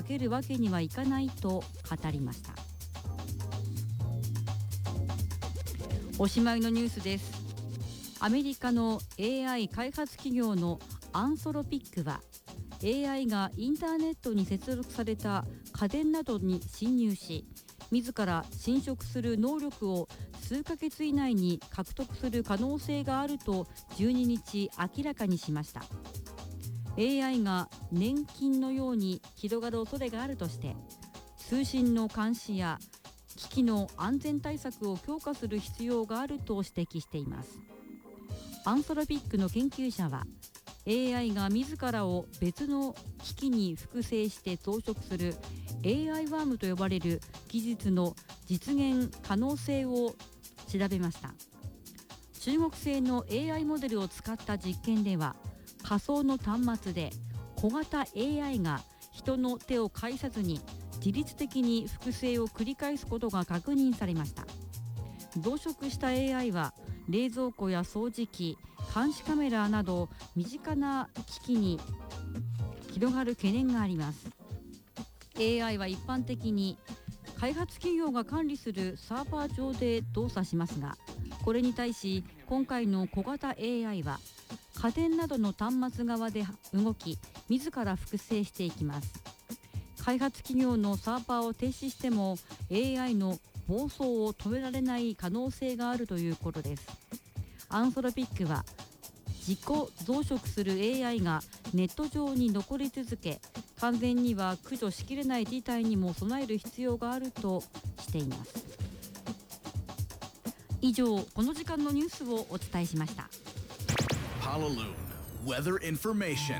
けるわけにはいかないと語りました。おしまいのニュースです。アメリカの AI 開発企業のアンソロピックは AI がインターネットに接続された家電などに侵入し、自ら侵食する能力を数ヶ月以内に獲得する可能性があると12日明らかにしました。 AI が年金のように広がる恐れがあるとして、通信の監視や機器の安全対策を強化する必要があると指摘しています。アンソロピックの研究者は AI が自らを別の機器に複製して増殖する AI ワームと呼ばれる技術の実現可能性を調べました。中国製の AI モデルを使った実験では、仮想の端末で小型 AI が人の手を介さずに自律的に複製を繰り返すことが確認されました。増殖した AI は冷蔵庫や掃除機、監視カメラなど身近な機器に広がる懸念があります。 AI は一般的に開発企業が管理するサーバー上で動作しますが、これに対し今回の小型 AI は家電などの端末側で動き、自ら複製していきます。開発企業のサーバーを停止しても AI の暴走を止められない可能性があるということです。アンソロピックは自己増殖する AI がネット上に残り続け、完全には駆除しきれない事態にも備える必要があるとしています。以上、この時間のニュースをお伝えしました。 Hallelujah Weather Information。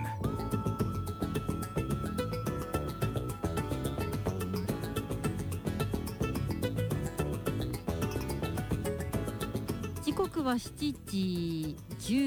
時刻は7時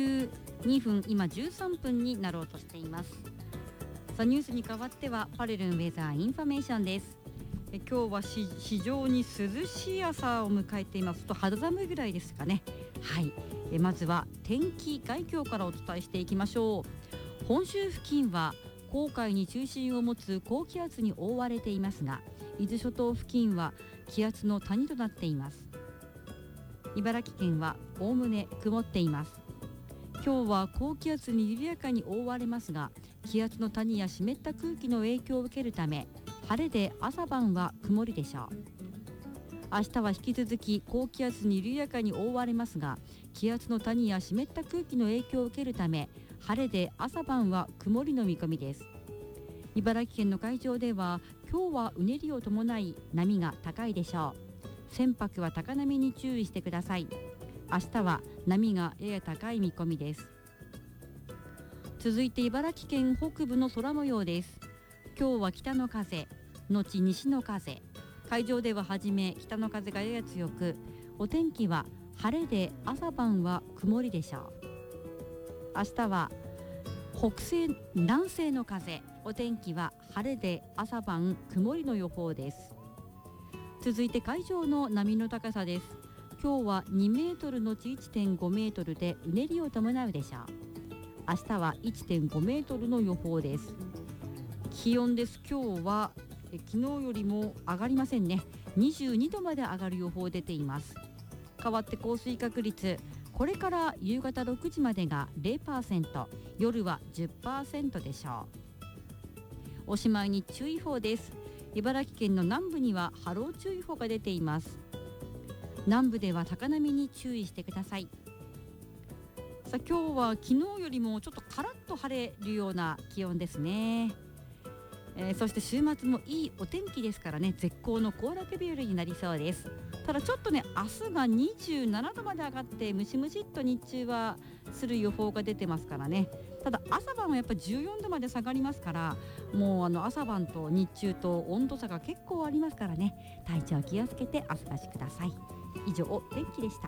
12分、今13分になろうとしています。さあ、ニュースに代わってはパレルンウェザーインフォメーションです。今日は非常に涼しい朝を迎えています。と肌寒いぐらいですかね。はい、まずは天気概況からお伝えしていきましょう。本州付近は黄海に中心を持つ高気圧に覆われていますが、伊豆諸島付近は気圧の谷となっています。茨城県はおおむね曇っています。今日は高気圧に緩やかに覆われますが、気圧の谷や湿った空気の影響を受けるため、晴れで朝晩は曇りでしょう。明日は引き続き高気圧に緩やかに覆われますが、気圧の谷や湿った空気の影響を受けるため、晴れで朝晩は曇りの見込みです。茨城県の海上では今日はうねりを伴い波が高いでしょう。船舶は高波に注意してください。明日は波がやや高い見込みです。続いて茨城県北部の空模様です。今日は北の風後西の風、海上では初め北の風がやや強く、お天気は晴れで朝晩は曇りでしょう。明日は北西南西の風、お天気は晴れで朝晩曇りの予報です。続いて海上の波の高さです。今日は2メートルのち 1.5 メートルでうねりを伴うでしょう。明日は 1.5 メートルの予報です。気温です。今日は昨日よりも上がりませんね。22度まで上がる予報出ています。変わって降水確率、これから夕方6時までが 0%、 夜は 10% でしょう。おしまいに注意報です。茨城県の南部には波浪注意報が出ています。南部では高波に注意してください。さあ、今日は昨日よりもちょっとカラッと晴れるような気温ですね。そして週末もいいお天気ですからね、絶好の行楽日和になりそうです。ただちょっとね、明日が27度まで上がってムシムシっと日中はする予報が出てますからね。ただ朝晩はやっぱり14度まで下がりますから、もう朝晩と日中と温度差が結構ありますからね、体調気をつけてお過ごしください。以上、天気でした。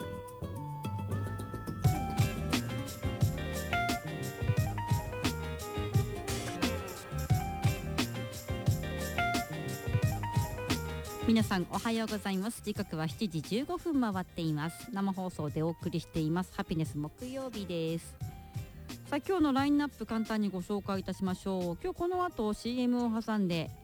皆さんおはようございます。時刻は7時15分回っています。生放送でお送りしていますハピネス木曜日です。さあ、今日のラインナップ簡単にご紹介いたしましょう。今日この後 CM を挟んで